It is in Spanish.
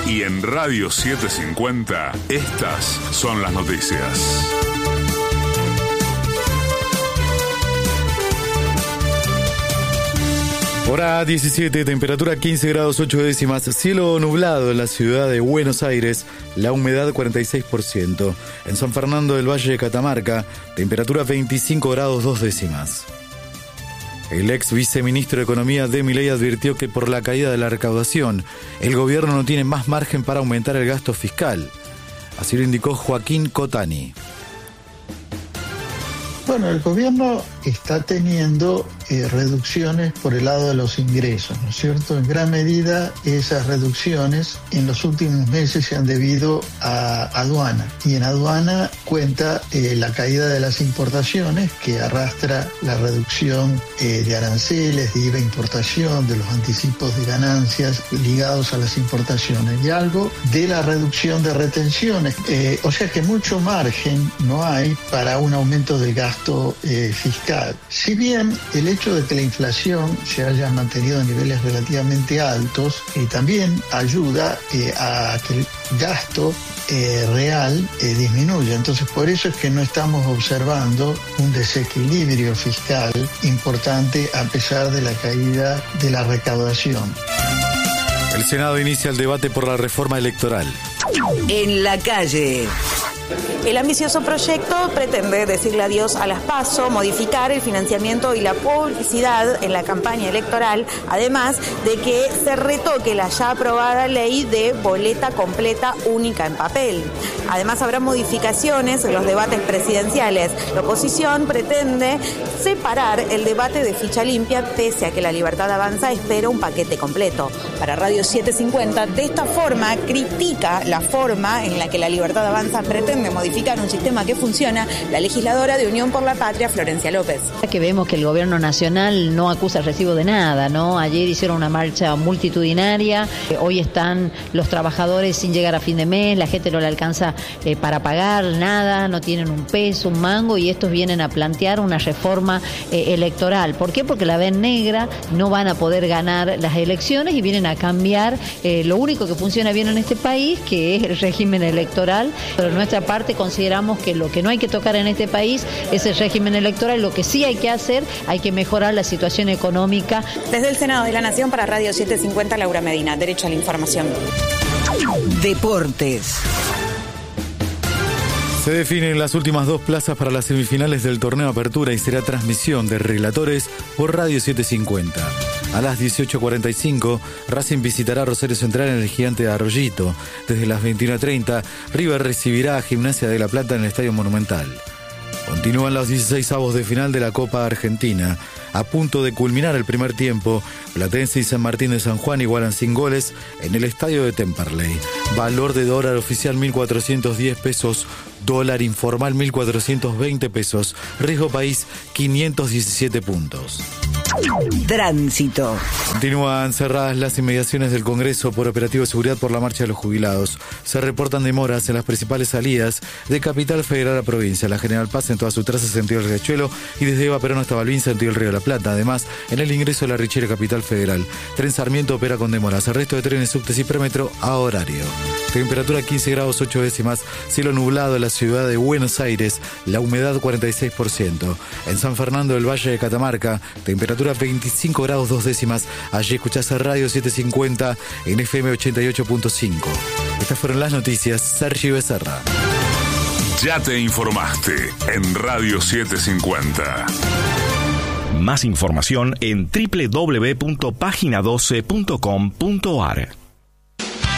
Y en Radio 750, estas son las noticias. Hora 17, temperatura 15 grados 8 décimas, cielo nublado en la ciudad de Buenos Aires, la humedad 46%. En San Fernando del Valle de Catamarca, temperatura 25 grados 2 décimas. El ex viceministro de Economía de Milei advirtió que por la caída de la recaudación, el gobierno no tiene más margen para aumentar el gasto fiscal. Así lo indicó Joaquín Cotani. Bueno, el gobierno está teniendo reducciones por el lado de los ingresos, ¿no es cierto? En gran medida esas reducciones en los últimos meses se han debido a aduana, y en aduana cuenta la caída de las importaciones que arrastra la reducción de aranceles, de IVA importación, de los anticipos de ganancias ligados a las importaciones y algo de la reducción de retenciones. O sea que mucho margen no hay para un aumento del gasto fiscal. Si bien el hecho de que la inflación se haya mantenido a niveles relativamente altos también ayuda a que el gasto real disminuya. Entonces, por eso es que no estamos observando un desequilibrio fiscal importante a pesar de la caída de la recaudación. El Senado inicia el debate por la reforma electoral. En la calle. El ambicioso proyecto pretende decirle adiós a las PASO, modificar el financiamiento y la publicidad en la campaña electoral, además de que se retoque la ya aprobada ley de boleta completa única en papel. Además, habrá modificaciones en los debates presidenciales. La oposición pretende separar el debate de ficha limpia, pese a que La Libertad Avanza espera un paquete completo. Para Radio 750, de esta forma, critica la forma en la que La Libertad Avanza pretende modificar un sistema que funciona la legisladora de Unión por la Patria, Florencia López. Que vemos que el gobierno nacional no acusa el recibo de nada, ¿no? Ayer hicieron una marcha multitudinaria, hoy están los trabajadores sin llegar a fin de mes, la gente no le alcanza para pagar nada, no tienen un peso, un mango, y estos vienen a plantear una reforma electoral. ¿Por qué? Porque la ven negra, no van a poder ganar las elecciones y vienen a cambiar lo único que funciona bien en este país, que es el régimen electoral. Pero nuestra parte consideramos que lo que no hay que tocar en este país es el régimen electoral. Lo que sí hay que hacer, hay que mejorar la situación económica. Desde el Senado de la Nación para Radio 750, Laura Medina, Derecho a la Información. Deportes. Se definen las últimas dos plazas para las semifinales del torneo Apertura y será transmisión de Relatores por Radio 750. A las 18:45, Racing visitará Rosario Central en el Gigante de Arroyito. Desde las 21:30, River recibirá a Gimnasia de La Plata en el Estadio Monumental. Continúan los 16avos de final de la Copa Argentina. A punto de culminar el primer tiempo, Platense y San Martín de San Juan igualan sin goles en el estadio de Temperley. Valor de dólar oficial 1.410 pesos, dólar informal 1.420 pesos, riesgo país 517 puntos. Tránsito. Continúan cerradas las inmediaciones del Congreso por operativo de seguridad por la marcha de los jubilados. Se reportan demoras en las principales salidas de Capital Federal a provincia. La General Paz en todas sus trazas sentido el Riachuelo y desde Eva Perón hasta Balbín sentido el Río de la Plata. Además, en el ingreso de la Richera Capital Federal. Tren Sarmiento opera con demoras. El resto de trenes, subtes y premetro a horario. Temperatura 15 grados 8 décimas. Cielo nublado en la ciudad de Buenos Aires. La humedad 46%. En San Fernando del Valle de Catamarca, temperatura 25 grados 2 décimas. Allí escuchás a Radio 750 en FM 88.5. Estas fueron las noticias. Sergio Becerra. Ya te informaste en Radio 750. Más información en www.pagina12.com.ar.